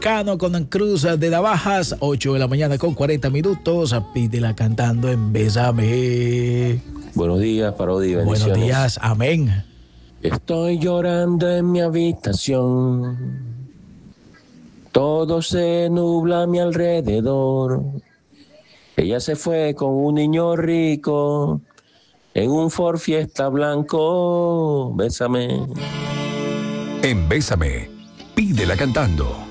Cano con Cruz de Navajas, 8 de la mañana con 40 minutos. Pídela cantando en Bésame. Buenos días, Parodi, bendiciones. Buenos días, amén. Estoy llorando en mi habitación. Todo se nubla a mi alrededor. Ella se fue con un niño rico en un Ford Fiesta blanco. Bésame. En Bésame, pídela cantando.